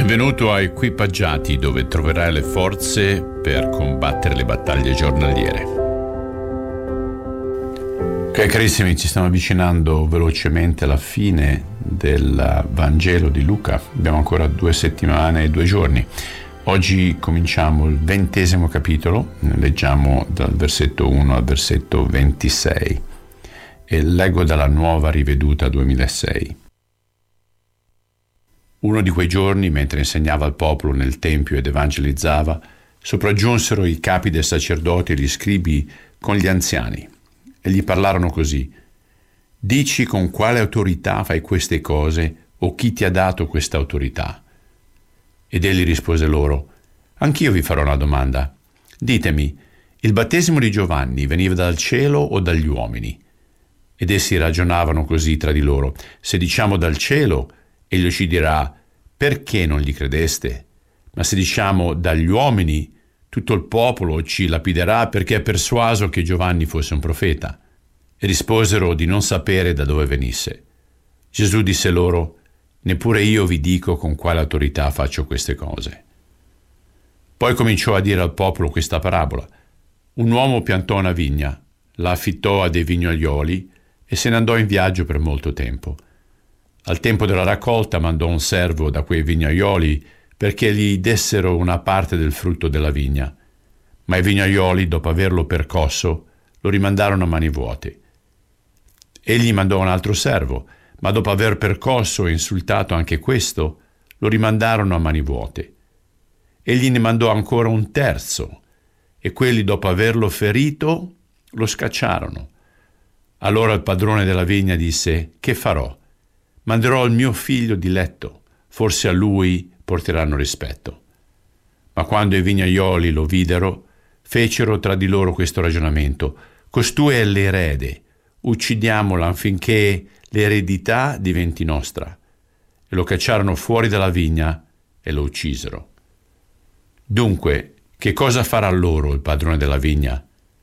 Benvenuto a Equipaggiati, dove troverai le forze per combattere le battaglie giornaliere. Ok, carissimi, ci stiamo avvicinando velocemente alla fine del Vangelo di Luca. Abbiamo ancora 2 settimane e 2 giorni. Oggi cominciamo il 20° capitolo, leggiamo dal versetto 1 al versetto 26 e leggo dalla Nuova Riveduta 2006. Uno di quei giorni, mentre insegnava al popolo nel tempio ed evangelizzava, sopraggiunsero i capi dei sacerdoti e gli scribi con gli anziani e gli parlarono così: «Dici con quale autorità fai queste cose o chi ti ha dato questa autorità?» Ed egli rispose loro: «Anch'io vi farò una domanda. Ditemi, il battesimo di Giovanni veniva dal cielo o dagli uomini?» Ed essi ragionavano così tra di loro: «Se diciamo dal cielo, egli ci dirà: perché non gli credeste? Ma se diciamo dagli uomini, tutto il popolo ci lapiderà perché è persuaso che Giovanni fosse un profeta». E risposero di non sapere da dove venisse. Gesù disse loro: «Neppure io vi dico con quale autorità faccio queste cose». Poi cominciò a dire al popolo questa parabola: un uomo piantò una vigna, la affittò a dei vignaioli e se ne andò in viaggio per molto tempo. Al tempo della raccolta mandò un servo da quei vignaioli perché gli dessero una parte del frutto della vigna. Ma i vignaioli, dopo averlo percosso, lo rimandarono a mani vuote. Egli mandò un altro servo, ma dopo aver percosso e insultato anche questo, lo rimandarono a mani vuote. Egli ne mandò ancora un terzo, e quelli, dopo averlo ferito, lo scacciarono. Allora il padrone della vigna disse: «Che farò? Manderò il mio figlio diletto, forse a lui porteranno rispetto». Ma quando i vignaioli lo videro, fecero tra di loro questo ragionamento: «Costui è l'erede, uccidiamolo affinché l'eredità diventi nostra». E lo cacciarono fuori dalla vigna e lo uccisero. Dunque, che cosa farà loro il padrone della vigna?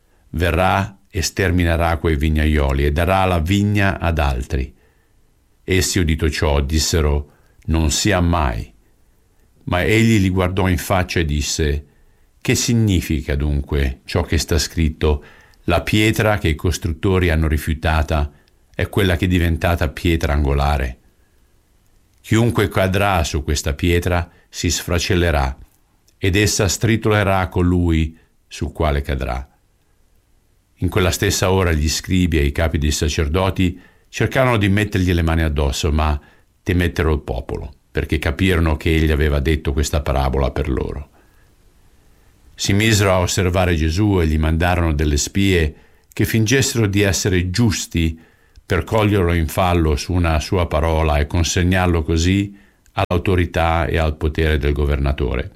Verrà e sterminerà quei vignaioli e darà la vigna ad altri. Essi, udito ciò, dissero: «Non sia mai». Ma egli li guardò in faccia e disse: «Che significa dunque ciò che sta scritto? La pietra che i costruttori hanno rifiutata è quella che è diventata pietra angolare. Chiunque cadrà su questa pietra si sfracellerà, ed essa stritolerà colui sul quale cadrà». In quella stessa ora gli scribi e i capi dei sacerdoti cercarono di mettergli le mani addosso, ma temettero il popolo, perché capirono che egli aveva detto questa parabola per loro. Si misero a osservare Gesù e gli mandarono delle spie che fingessero di essere giusti per coglierlo in fallo su una sua parola e consegnarlo così all'autorità e al potere del governatore.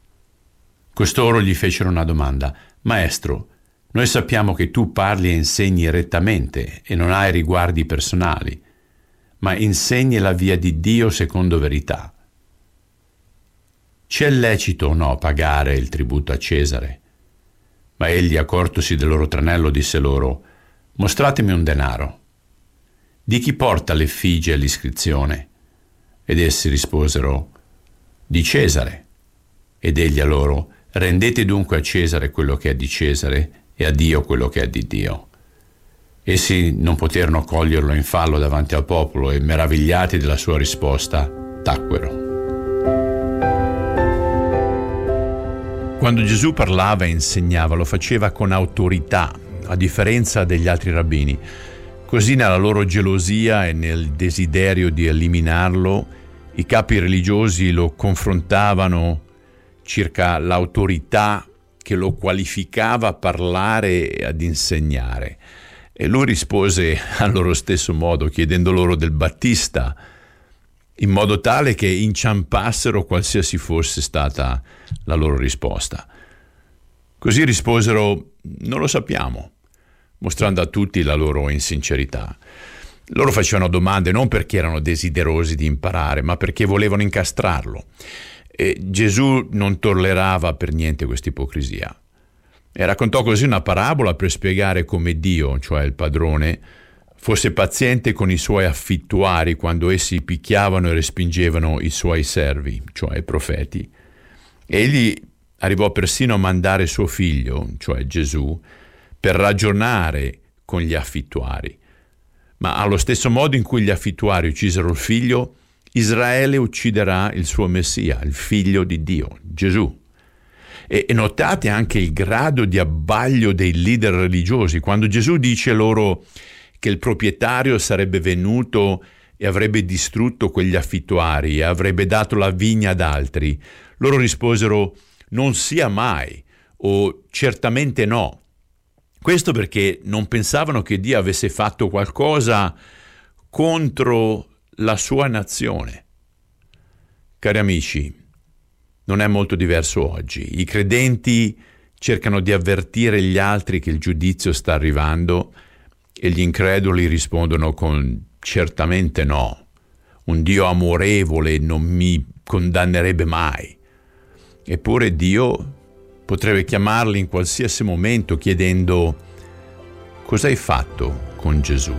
Costoro gli fecero una domanda: «Maestro, noi sappiamo che tu parli e insegni rettamente e non hai riguardi personali, ma insegni la via di Dio secondo verità. C'è lecito o no pagare il tributo a Cesare?» Ma egli, accortosi del loro tranello, disse loro: «Mostratemi un denaro. Di chi porta l'effigie e l'iscrizione?» Ed essi risposero: «Di Cesare». Ed egli a loro: «Rendete dunque a Cesare quello che è di Cesare e a Dio quello che è di Dio». Essi non poterono coglierlo in fallo davanti al popolo e, meravigliati della sua risposta, tacquero. Quando Gesù parlava e insegnava, lo faceva con autorità, a differenza degli altri rabbini. Così, nella loro gelosia e nel desiderio di eliminarlo, i capi religiosi lo confrontavano circa l'autorità che lo qualificava a parlare e ad insegnare. E lui rispose al loro stesso modo, chiedendo loro del Battista, in modo tale che inciampassero qualsiasi fosse stata la loro risposta. Così risposero: «Non lo sappiamo», mostrando a tutti la loro insincerità. Loro facevano domande non perché erano desiderosi di imparare, ma perché volevano incastrarlo. E Gesù non tollerava per niente questa ipocrisia. E raccontò così una parabola per spiegare come Dio, cioè il padrone, fosse paziente con i suoi affittuari quando essi picchiavano e respingevano i suoi servi, cioè i profeti. Egli arrivò persino a mandare suo figlio, cioè Gesù, per ragionare con gli affittuari. Ma allo stesso modo in cui gli affittuari uccisero il figlio, Israele ucciderà il suo Messia, il figlio di Dio, Gesù. E notate anche il grado di abbaglio dei leader religiosi. Quando Gesù dice loro che il proprietario sarebbe venuto e avrebbe distrutto quegli affittuari e avrebbe dato la vigna ad altri, loro risposero: non sia mai, o certamente no. Questo perché non pensavano che Dio avesse fatto qualcosa contro la sua nazione. Cari amici, non è molto diverso oggi. I credenti cercano di avvertire gli altri che il giudizio sta arrivando e gli increduli rispondono con certamente no. Un Dio amorevole non mi condannerebbe mai. Eppure Dio potrebbe chiamarli in qualsiasi momento chiedendo: cosa hai fatto con Gesù?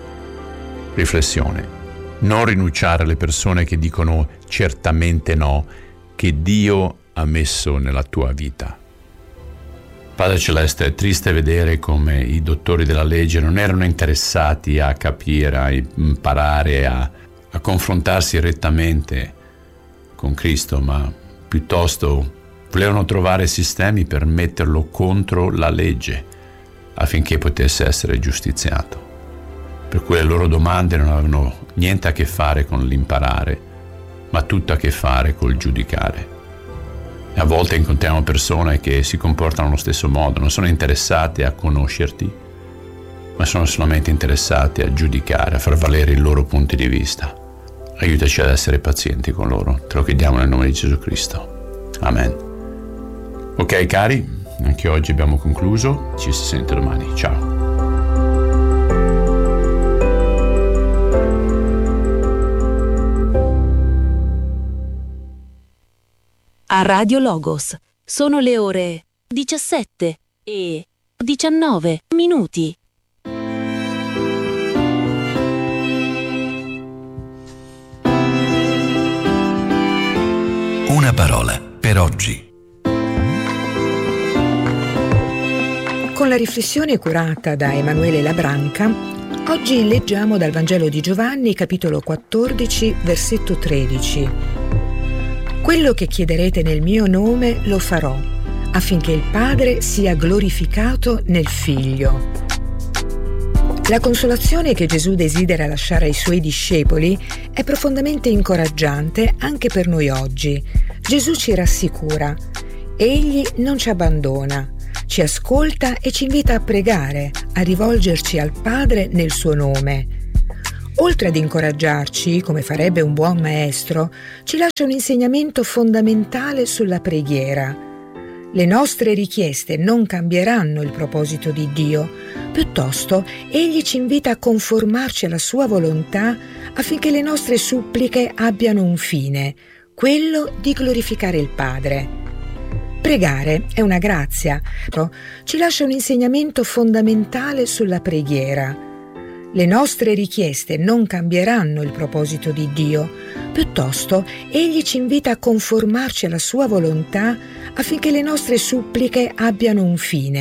Riflessione: non rinunciare alle persone che dicono certamente no, che Dio ha messo nella tua vita. Padre Celeste, è triste vedere come i dottori della legge non erano interessati a capire, a imparare, a confrontarsi rettamente con Cristo, ma piuttosto volevano trovare sistemi per metterlo contro la legge affinché potesse essere giustiziato. Per cui le loro domande non avevano niente a che fare con l'imparare, ma tutto a che fare col giudicare. E a volte incontriamo persone che si comportano allo stesso modo, non sono interessate a conoscerti, ma sono solamente interessate a giudicare, a far valere i loro punti di vista. Aiutaci ad essere pazienti con loro, te lo chiediamo nel nome di Gesù Cristo. Amen. Ok cari, anche oggi abbiamo concluso, ci si sente domani, ciao. A Radio Logos sono le ore 17 e 19 minuti. Una parola per oggi. Con la riflessione curata da Emanuele Labranca, oggi leggiamo dal Vangelo di Giovanni, capitolo 14, versetto 13. Quello che chiederete nel mio nome lo farò, affinché il Padre sia glorificato nel Figlio. La consolazione che Gesù desidera lasciare ai suoi discepoli è profondamente incoraggiante anche per noi oggi. Gesù ci rassicura. Egli non ci abbandona. Ci ascolta e ci invita a pregare, a rivolgerci al Padre nel suo nome. Oltre ad incoraggiarci, come farebbe un buon maestro, ci lascia un insegnamento fondamentale sulla preghiera. Le nostre richieste non cambieranno il proposito di Dio, piuttosto egli ci invita a conformarci alla sua volontà affinché le nostre suppliche abbiano un fine, quello di glorificare il Padre. Pregare è una grazia, ci lascia un insegnamento fondamentale sulla preghiera. Le nostre richieste non cambieranno il proposito di Dio, piuttosto egli ci invita a conformarci alla sua volontà affinché le nostre suppliche abbiano un fine,